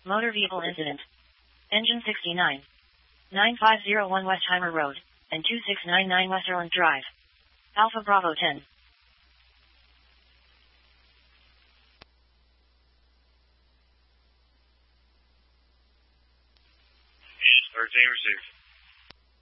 Motor vehicle incident. Engine 69. 9501 Westheimer Road, and 2699 Westerland Drive. Alpha Bravo 10. Birthday received.